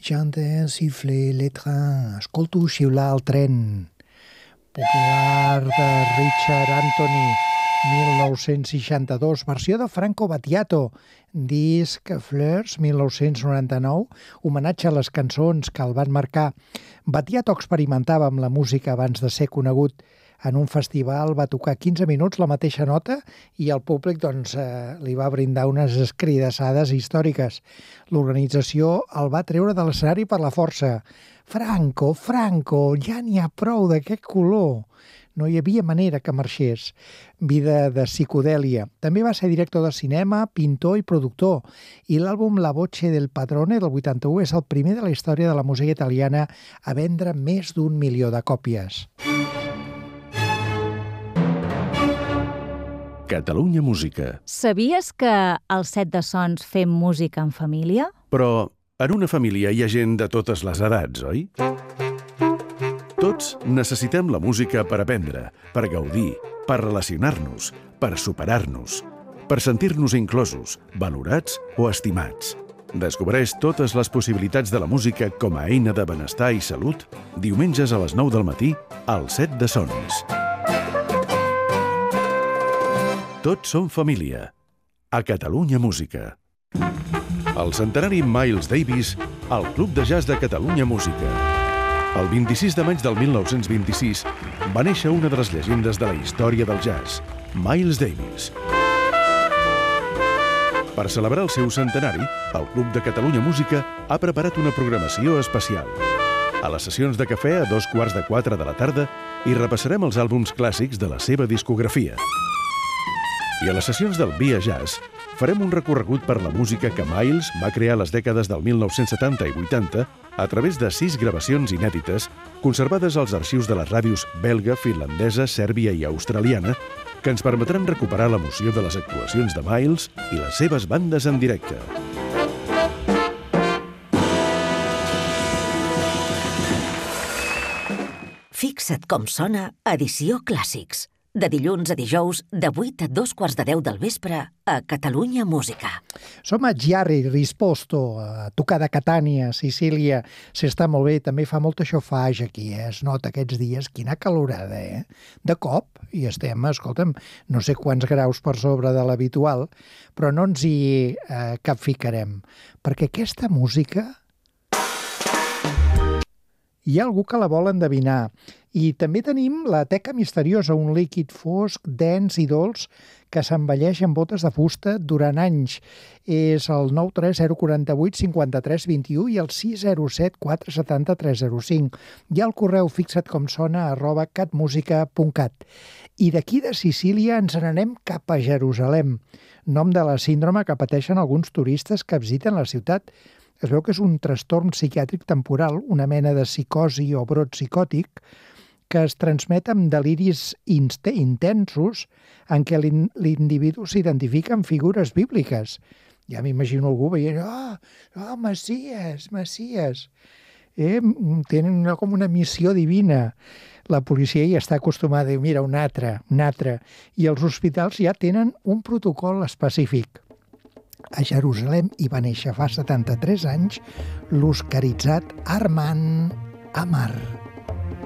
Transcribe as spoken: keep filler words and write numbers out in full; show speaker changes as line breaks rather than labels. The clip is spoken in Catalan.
J'entends siffler les trains. Escolto xiular el tren. Popular de Richard Anthony, mil nou-cents seixanta-dos. Versió de Franco Battiato. Disc Fleurs, mil nou-cents noranta-nou. Homenatge a les cançons que el van marcar. Battiato experimentava amb la música abans de ser conegut. En un festival va tocar quinze minuts la mateixa nota i el públic doncs, eh, li va brindar unes escridassades històriques. L'organització el va treure de l'escenari per la força. Franco, Franco, ja n'hi ha prou d'aquest color. No hi havia manera que marxés. Vida de psicodèlia. També va ser director de cinema, pintor i productor. I l'àlbum La Voce del Padrone del vuitanta-u és el primer de la història de la música italiana a vendre més d'un milió de còpies.
Catalunya Música.
Sabies que al Set de Sons fem música en família?
Però en una família hi ha gent de totes les edats, oi? Tots necessitem la música per aprendre, per gaudir, per relacionar-nos, per superar-nos, per sentir-nos inclosos, valorats o estimats. Descobreix totes les possibilitats de la música com a eina de benestar i salut diumenges a les nou del matí al Set de Sons. Tots som família. A Catalunya Música. El centenari Miles Davis al Club de Jazz de Catalunya Música. El vint-i-sis de maig del mil nou-cents vint-i-sis va néixer una de les llegendes de la història del jazz, Miles Davis. Per celebrar el seu centenari, el Club de Catalunya Música ha preparat una programació especial. A les sessions de cafè a dos quarts de quatre de la tarda hi repassarem els àlbums clàssics de la seva discografia. I a les sessions del Via Jazz farem un recorregut per la música que Miles va crear a les dècades del mil nou-cents setanta i vuitanta a través de sis gravacions inèdites conservades als arxius de les ràdios belga, finlandesa, sèrbia i australiana que ens permetran recuperar l'emoció de les actuacions de Miles i les seves bandes en directe.
Fixa't com sona Edició Clàssics. De dilluns a dijous, de vuit a dos quarts de deu del vespre, a Catalunya Música.
Som a Chiari Risposto, a tocar de Catània, Sicília. S'està molt bé, també fa molta xofage aquí, eh? Es nota aquests dies, quina calorada, eh? De cop, i estem, escolta'm, no sé quants graus per sobre de l'habitual, però no ens hi eh, capficarem, perquè aquesta música... Hi ha algú que la vol endevinar. I també tenim la teca misteriosa, un líquid fosc, dens i dolç que s'envelleix en botes de fusta durant anys. És el nou tres zero quatre vuit cinquanta-tres vint-i-u i el sis zero set quatre set zero tres zero cinc. Hi ha el correu fixa't com sona arroba catmusica punt cat. I d'aquí de Sicília ens n'anem cap a Jerusalem, nom de la síndrome que pateixen alguns turistes que visiten la ciutat. Es veu que és un trastorn psiquiàtric temporal, una mena de psicosi o brot psicòtic, que es transmet amb deliris intensos en què l'individu s'identifica amb figures bíbliques. Ja m'imagino algú veient, oh, oh Messies, Messies. Eh, tenen una, com una missió divina. La policia ja està acostumada a dir, mira, un altre, un altre. I els hospitals ja tenen un protocol específic. A Jerusalem hi va néixer fa setanta-tres anys l'oscaritzat Armand Amar.